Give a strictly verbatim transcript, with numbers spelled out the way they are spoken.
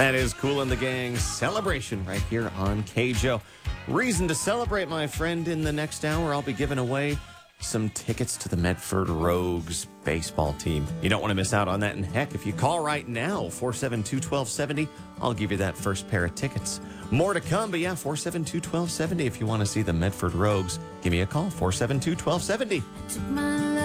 That is Kool and the Gang Celebration right here on K J O. Reason to celebrate, my friend. In the next hour, I'll be giving away some tickets to the Medford Rogues baseball team. You don't want to miss out on that. And heck, if you call right now, four seven two, one two seven zero, I'll give you that first pair of tickets. More to come, but yeah, four seven two, one two seven zero. If you want to see the Medford Rogues, give me a call, four seven two, one two seven zero.